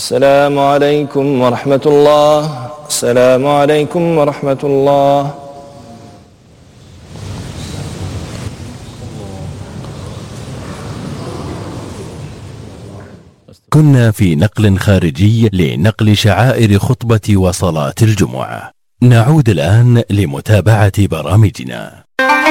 السلام عليكم ورحمة الله. السلام عليكم ورحمة الله. كنا في نقل خارجي لنقل شعائر خطبة وصلاة الجمعة. نعود الآن لمتابعة برامجنا.